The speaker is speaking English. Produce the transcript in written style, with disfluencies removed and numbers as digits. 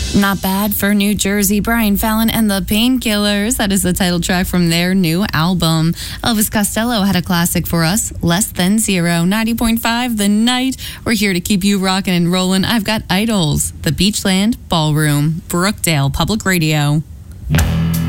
Not bad for New Jersey. Brian Fallon and the Painkillers. That is the title track from their new album. Elvis Costello had a classic for us, Less Than Zero. 90.5 The Night. We're here to keep you rocking and rolling. I've got Idols, the Beachland Ballroom, Brookdale Public Radio.